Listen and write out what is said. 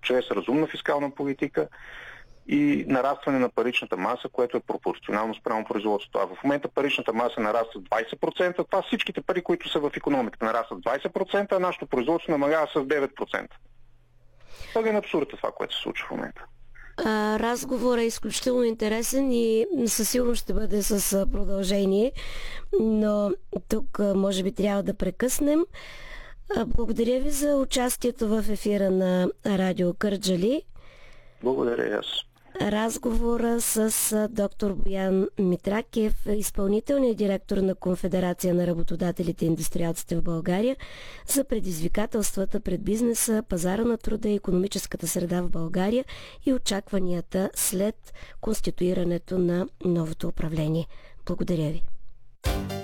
чрез разумна фискална политика и нарастване на паричната маса, което е пропорционално спрямо производството. А в момента паричната маса нараства 20%, това всичките пари, които са в икономиката, нарастват 20%, а нашето производство намалява с 9%. Това е абсурд това, което се случва в момента. Разговорът е изключително интересен и със сигурност ще бъде с продължение, но тук може би трябва да прекъснем. Благодаря ви за участието в ефира на Радио Кърджали. Благодаря и аз. Разговора с доктор Боян Митракиев, изпълнителният директор на Конфедерация на работодателите и индустриалците в България, за предизвикателствата пред бизнеса, пазара на труда и икономическата среда в България и очакванията след конституирането на новото управление. Благодаря ви.